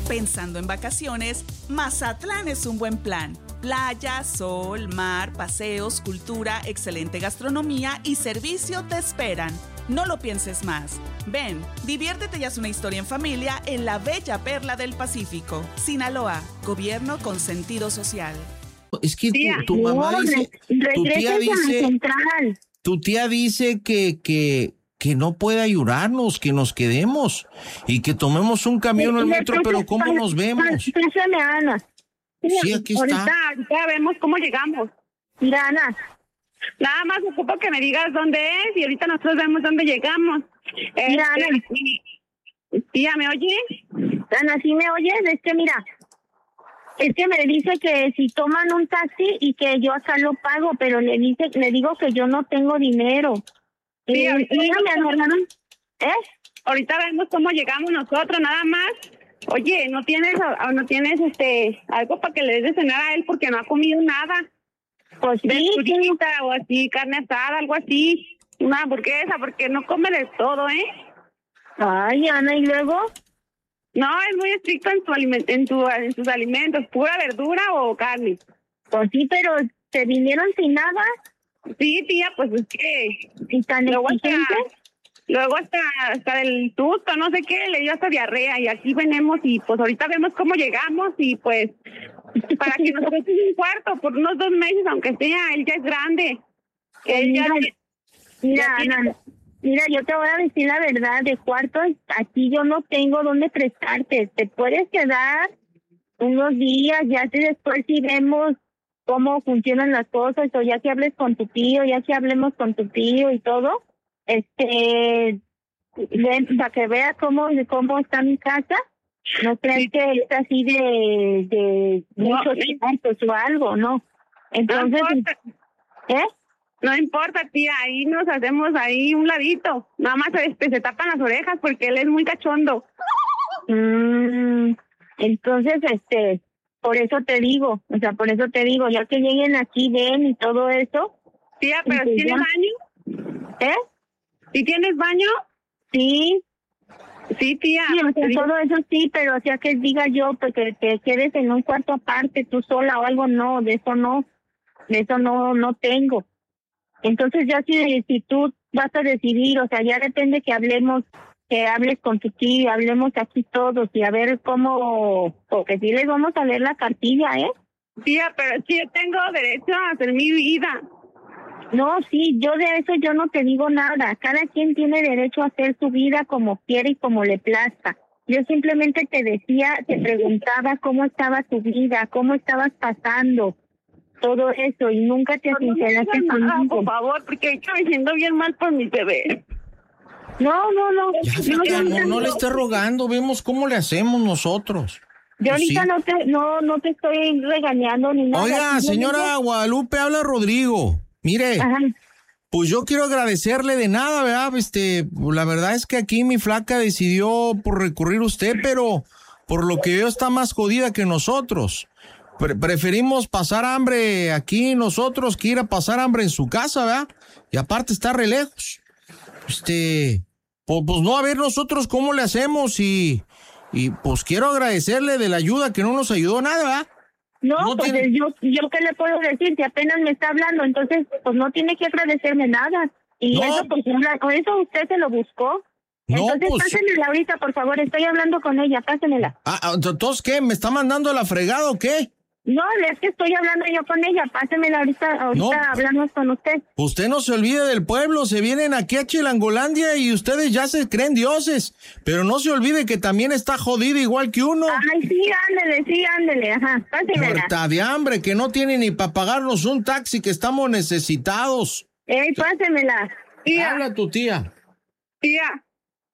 Pensando en vacaciones, Mazatlán es un buen plan. Playa, sol, mar, paseos, cultura, excelente gastronomía y servicio te esperan. No lo pienses más. Ven, diviértete y haz una historia en familia en la bella perla del Pacífico. Sinaloa, gobierno con sentido social. Es que tu mamá dice, tu tía dice que no puede ayudarnos, que nos quedemos y que tomemos un camión al metro, pero ¿cómo nos vemos? Pásame a Ana. Sí, aquí está. Ahorita vemos cómo llegamos. Mira, Ana, nada más ocupo que me digas dónde es y ahorita nosotros vemos dónde llegamos. Mira, Ana. Tía, ¿me oye? Ana, ¿sí me oyes? Mira, es que me dice que si toman un taxi y que yo acá lo pago, pero le digo que yo no tengo dinero. Sí, ahorita vemos cómo llegamos nosotros, nada más. Oye, ¿no tienes algo para que le des de cenar a él porque no ha comido nada? Pues sí, o así, carne asada, algo así, una hamburguesa, porque no come de todo, ¿eh? Ay, Ana, ¿y luego? No, es muy estricto en sus alimentos, pura verdura o carne. Pues sí, pero ¿te vinieron sin nada? Sí, tía, pues es que... ¿Y tan exigente? Luego hasta del susto, no sé qué, le dio hasta diarrea y aquí venimos y pues ahorita vemos cómo llegamos y pues para que nos presten un cuarto por unos 2 meses, aunque sea, él ya es grande. Mira, yo te voy a decir la verdad, de cuartos aquí yo no tengo dónde prestarte, te puedes quedar unos días, ya después si vemos cómo funcionan las cosas, o ya que hables con tu tío, ya que hablemos con tu tío y todo, para que veas cómo está mi casa. No crees que es así de muchos cuartos o algo, ¿no? Entonces, no importa, tía, ahí nos hacemos ahí un ladito. Nada más se tapan las orejas porque él es muy cachondo. Entonces, por eso te digo, ya que lleguen aquí, ven y todo eso. Tía, pero ¿tienes baño? ¿Sí tienes baño? Sí. Sí, tía. Sí, todo eso sí, pero o sea que diga yo, pues que te quedes en un cuarto aparte tú sola o algo, no, de eso no tengo. Entonces ya si tú vas a decidir, o sea, ya depende que hables con tu tío, hablemos aquí todos y a ver cómo, porque sí les vamos a leer la cartilla, Tía, pero sí tengo derecho a hacer mi vida. No, sí, yo de eso yo no te digo nada. Cada quien tiene derecho a hacer su vida como quiere y como le plazca. Yo simplemente te preguntaba cómo estaba tu vida, cómo estabas pasando, todo eso, y nunca te sinceraste conmigo. Por favor, porque yo me siento bien mal por mi bebé. No. No le estés rogando, vemos cómo le hacemos nosotros. Yo ahorita no te estoy regañando ni nada. Oiga, señora Guadalupe, habla Rodrigo. Mire, pues yo quiero agradecerle de nada, ¿verdad? La verdad es que aquí mi flaca decidió por recurrir a usted, pero por lo que veo está más jodida que nosotros. Preferimos pasar hambre aquí nosotros que ir a pasar hambre en su casa, ¿verdad? Y aparte está re lejos. Pues no, a ver nosotros cómo le hacemos y pues quiero agradecerle de la ayuda que no nos ayudó nada, ¿verdad? No, pues yo qué le puedo decir si apenas me está hablando, entonces pues no tiene que agradecerme nada. Y no, eso pues eso usted se lo buscó. Entonces pues, pásenmela ahorita, por favor, estoy hablando con ella, pásenmela. Entonces ¿qué? ¿Me está mandando a la fregada o qué? No, es que estoy hablando yo con ella, pásenmela ahorita hablamos con usted. Usted no se olvide del pueblo, se vienen aquí a Chilangolandia y ustedes ya se creen dioses, pero no se olvide que también está jodido igual que uno. Ay, sí, ándele, pásenmela. Muerta de hambre, que no tiene ni para pagarnos un taxi, que estamos necesitados. Pásenmela. Tía. Habla tu tía. Tía,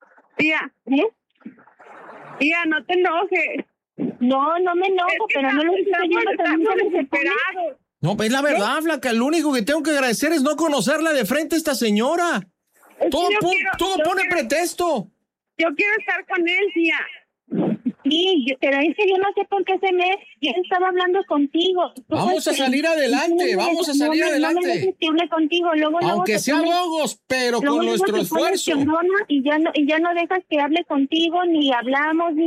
Tía, no te enojes. No me enojo, pero no lo estoy viendo desesperado. No, pues la verdad, flaca, lo único que tengo que agradecer es no conocerla de frente a esta señora. Todo pone pretexto. Yo quiero estar con él, tía. Sí, pero es que yo no sé por qué yo estaba hablando contigo. Vamos a salir adelante, vamos a salir adelante. Contigo. Aunque sea logos, pero con nuestro esfuerzo. Y ya no dejas que hable contigo, ni hablamos, ni